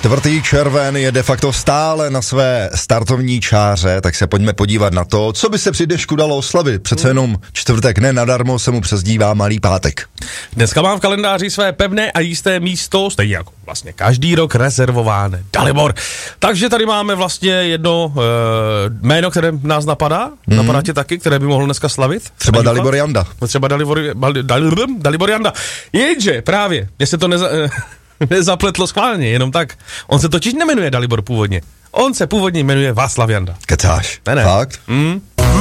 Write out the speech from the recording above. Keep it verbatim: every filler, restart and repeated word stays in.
Čtvrtý červen je de facto stále na své startovní čáře, tak se pojďme podívat na to, co by se při dnešku dalo oslavit. Přece jenom čtvrtek, ne nadarmo se mu přezdívá Malý pátek. Dneska mám v kalendáři své pevné a jisté místo, stejně jako vlastně každý rok rezervované, Dalibor. Takže tady máme vlastně jedno e, jméno, které nás napadá. Mm. Napadá tě taky, které by mohlo dneska slavit? Třeba Dalibor Janda. Třeba Dalibor, Dalibor, Dalibor Janda. Jenže právě, mě se to neza, nezapletlo schválně, jenom tak. On se totiž nemenuje Dalibor původně. On se původně jmenuje Václav Janda. Kecáš. Ne, ne. Fakt? Mm.